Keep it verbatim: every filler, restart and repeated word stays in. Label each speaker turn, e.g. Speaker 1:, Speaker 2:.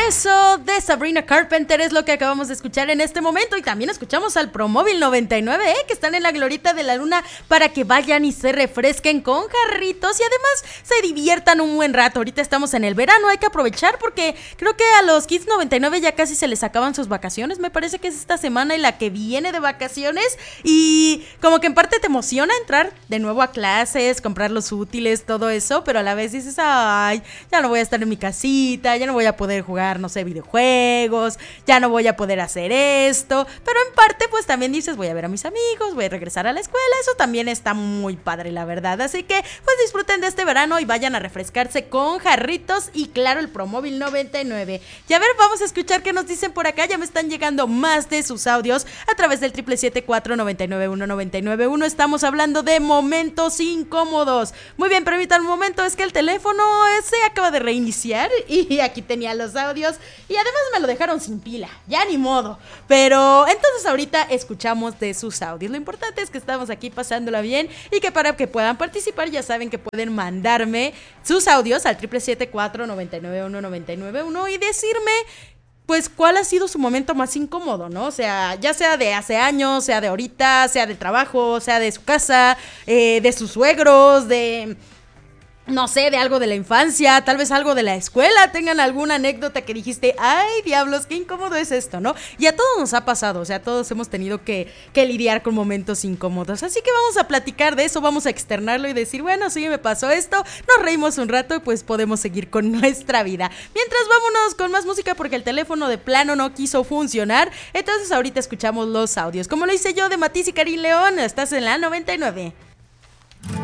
Speaker 1: Eso de Sabrina Carpenter es lo que acabamos de escuchar en este momento. Y también escuchamos al Promóvil noventa y nueve, ¿eh? Que están en la glorita de la luna para que vayan y se refresquen con jarritos y además se diviertan un buen rato. Ahorita estamos en el verano, hay que aprovechar porque creo que a los Kids noventa y nueve ya casi se les acaban sus vacaciones. Me parece que es esta semana y la que viene de vacaciones. Y como que en parte te emociona entrar de nuevo a clases, comprar los útiles, todo eso, pero a la vez dices, ay, ya no voy a estar en mi casita, ya no voy a poder jugar, no sé, videojuegos, ya no voy a poder hacer esto, pero en parte pues también dices, voy a ver a mis amigos, voy a regresar a la escuela, eso también está muy padre, la verdad, así que pues disfruten de este verano y vayan a refrescarse con jarritos y claro, el Promóvil noventa y nueve. Y a ver, vamos a escuchar qué nos dicen por acá, ya me están llegando más de sus audios a través del triple siete cuatro nueve nueve uno nueve nueve uno, estamos hablando de momentos incómodos. Muy bien, permítanme un momento, es que el teléfono se acaba de reiniciar y aquí tenía los audios y además me lo dejaron sin pila, ya ni modo, pero entonces ahorita escuchamos de sus audios. Lo importante es que estamos aquí pasándola bien y que para que puedan participar ya saben que pueden mandarme sus audios al triple siete cuatro nueve nueve uno nueve nueve uno y decirme pues cuál ha sido su momento más incómodo, ¿no? O sea, ya sea de hace años, sea de ahorita, sea de trabajo, sea de su casa, eh, de sus suegros, de no sé, de algo de la infancia, tal vez algo de la escuela, tengan alguna anécdota que dijiste, ay, diablos, qué incómodo es esto, ¿no? Y a todos nos ha pasado, o sea, todos hemos tenido que, que lidiar con momentos incómodos, así que vamos a platicar de eso, vamos a externarlo y decir, bueno, sí, me pasó esto, nos reímos un rato y pues podemos seguir con nuestra vida. Mientras, vámonos con más música porque el teléfono de plano no quiso funcionar, entonces ahorita escuchamos los audios, como lo hice yo de Matiz y Karim León, estás en la noventa y nueve.